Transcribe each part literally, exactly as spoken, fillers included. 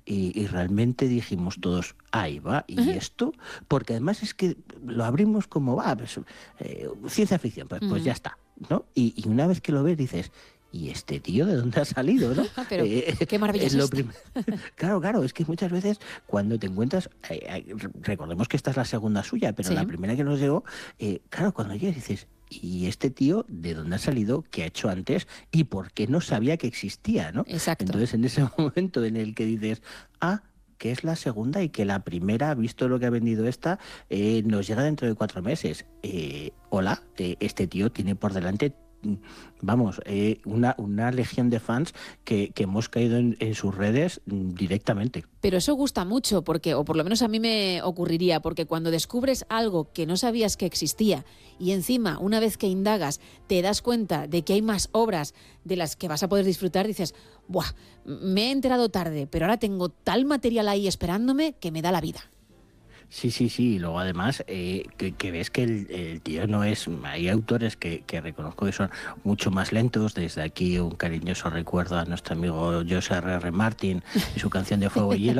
y, y realmente dijimos todos, ahí va, ¿y uh-huh. esto? Porque además es que lo abrimos como, va, pues, eh, ciencia ficción, pues, uh-huh. pues ya está, ¿no? Y, y una vez que lo ves dices, ¿y este tío de dónde ha salido, no? Pero eh, qué maravilla es lo prim- Claro, claro, es que muchas veces cuando te encuentras, eh, eh, recordemos que esta es la segunda suya, pero sí. la primera que nos llegó, eh, claro, cuando llegas dices, ¿y este tío de dónde ha salido? ¿Qué ha hecho antes? ¿Y por qué no sabía que existía, no? Exacto. Entonces, en ese momento en el que dices, ah, que es la segunda y que la primera, visto lo que ha vendido esta, eh, nos llega dentro de cuatro meses. Eh, hola, eh, este tío tiene por delante, vamos, eh, una, una legión de fans que, que hemos caído en, en sus redes directamente. Pero eso gusta mucho, porque, o por lo menos a mí me ocurriría, porque cuando descubres algo que no sabías que existía y encima, una vez que indagas, te das cuenta de que hay más obras de las que vas a poder disfrutar, dices, ¡buah! Me he enterado tarde, pero ahora tengo tal material ahí esperándome que me da la vida. Sí, sí, sí. Y luego además eh, que, que ves que el, el tío no es... Hay autores que, que reconozco que son mucho más lentos. Desde aquí un cariñoso recuerdo a nuestro amigo George erre erre Martin y su canción de Fuego y Hielo.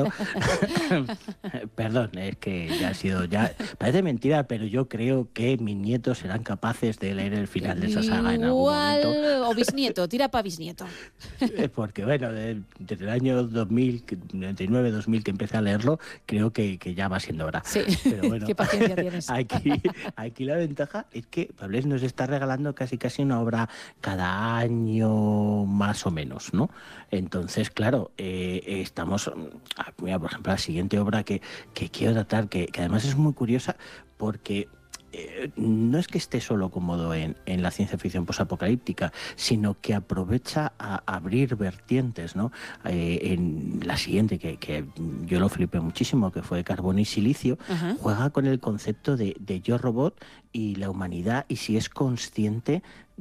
Perdón, es que ya ha sido... ya parece mentira, pero yo creo que mis nietos serán capaces de leer el final de esa saga en algún momento. O bisnieto, tira para bisnieto. Porque bueno, de, desde el año dos mil, noventa y nueve, dos mil que empecé a leerlo, creo que, que ya va siendo hora. Sí, pero bueno, qué paciencia tienes. Aquí, aquí la ventaja es que Pablés nos está regalando casi casi una obra cada año más o menos, ¿no? Entonces, claro, eh, estamos... Mira, por ejemplo, la siguiente obra que, que quiero tratar, que, que además es muy curiosa porque... Eh, no es que esté solo cómodo en, en la ciencia ficción posapocalíptica, sino que aprovecha a abrir vertientes, ¿no? Eh, en la siguiente, que, que yo lo flipé muchísimo, que fue Carbono y Silicio, uh-huh. juega con el concepto de, de yo robot y la humanidad, y si es consciente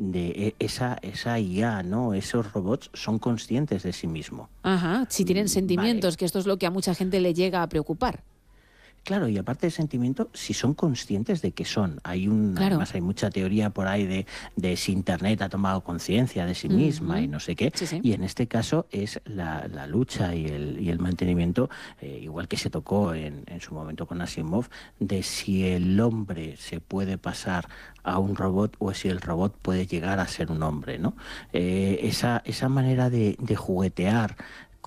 de esa, esa I A, ¿no? Esos robots son conscientes de sí mismos. Ajá, si tienen sentimientos, vale. Que esto es lo que a mucha gente le llega a preocupar. Claro, y aparte del sentimiento, si son conscientes de que son. Hay un, claro. Además hay mucha teoría por ahí de, de si Internet ha tomado conciencia de sí misma uh-huh. y no sé qué. Sí, sí. Y en este caso es la, la lucha y el, y el mantenimiento, eh, igual que se tocó en, en su momento con Asimov, de si el hombre se puede pasar a un robot o si el robot puede llegar a ser un hombre, ¿no? Eh, esa, esa manera de, de juguetear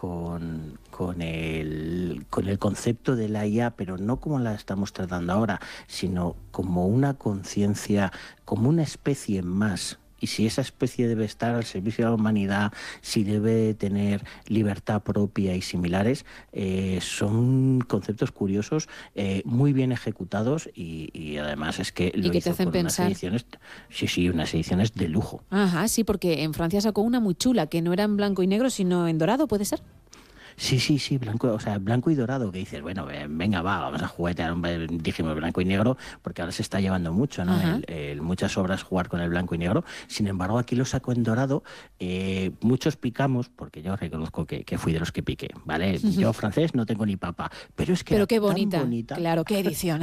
Con, con, el, con el concepto de la I A, pero no como la estamos tratando ahora, sino como una conciencia, como una especie más. Y si esa especie debe estar al servicio de la humanidad, si debe tener libertad propia y similares, eh, son conceptos curiosos, eh, muy bien ejecutados y, y además es que lo ¿Y que hizo te hacen con pensar? unas ediciones, sí, sí, unas ediciones de lujo. Ajá, sí, porque en Francia sacó una muy chula, que no era en blanco y negro, sino en dorado, ¿puede ser? Sí, sí, sí, blanco, o sea, blanco y dorado, que dices, bueno, venga, va, vamos a juguetear, dijimos blanco y negro, porque ahora se está llevando mucho, ¿no? El, el, muchas obras jugar con el blanco y negro. Sin embargo, aquí lo saco en dorado. Eh, muchos picamos, porque yo reconozco que, que fui de los que piqué, ¿vale? Uh-huh. Yo francés no tengo ni papa, pero es que pero era qué bonita, tan bonita. Claro, qué edición.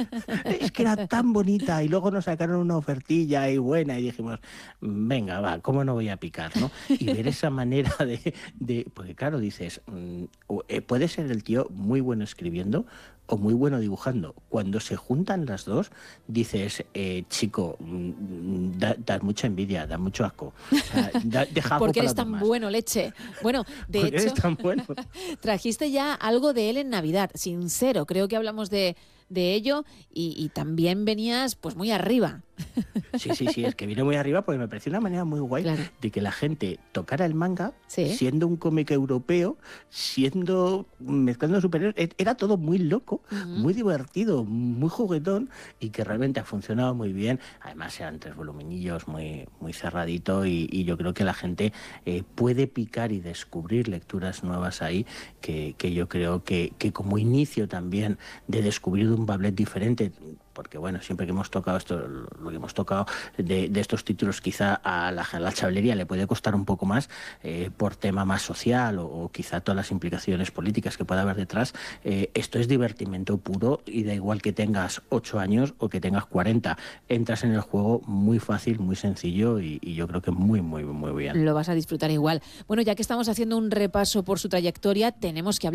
Es que era tan bonita y luego nos sacaron una ofertilla y buena y dijimos, venga, va, ¿cómo no voy a picar, no? Y ver esa manera de, de porque claro, dices, puede ser el tío muy bueno escribiendo o muy bueno dibujando. Cuando se juntan las dos, dices, eh, chico, da, da mucha envidia, da mucho asco. O sea, da, deja algo porque para eres tan demás. bueno, leche. Bueno, de porque hecho, eres tan bueno. Trajiste ya algo de él en Navidad, sincero. Creo que hablamos de, de ello y, y también venías pues muy arriba. Sí, sí, sí, es que vine muy arriba porque me pareció una manera muy guay claro. de que la gente tocara el manga ¿Sí? siendo un cómic europeo, siendo mezclando superhéroes, era todo muy loco, uh-huh. muy divertido, muy juguetón y que realmente ha funcionado muy bien. Además eran tres voluminillos muy, muy cerradito y, y yo creo que la gente eh, puede picar y descubrir lecturas nuevas ahí que, que yo creo que, que como inicio también de descubrir un Bablet diferente, porque bueno, siempre que hemos tocado esto, lo que hemos tocado de, de estos títulos, quizá a la, a la chavalería le puede costar un poco más eh, por tema más social o, o quizá todas las implicaciones políticas que pueda haber detrás. Eh, esto es divertimento puro y da igual que tengas ocho años o que tengas cuarenta. Entras en el juego muy fácil, muy sencillo y, y yo creo que muy, muy, muy bien. Lo vas a disfrutar igual. Bueno, ya que estamos haciendo un repaso por su trayectoria, tenemos que hablar